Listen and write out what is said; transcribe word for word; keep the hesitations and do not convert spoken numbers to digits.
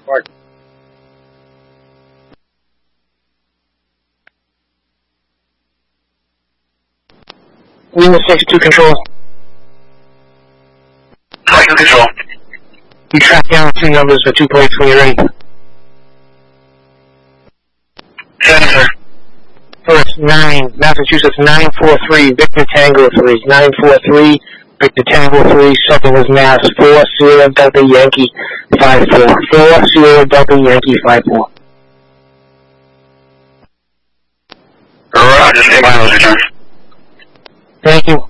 Mark. Lima six two control. Flight two control. You track down two numbers for two plates when you're ready. ten, sir. First, nine, Massachusetts nine four three, Victor Tango three. nine four three, Victor Tango three, second was Mass, four, Sierra Delta Yankee, five four. four, Sierra Delta Yankee, five four. Roger, stay by, return. Thank you.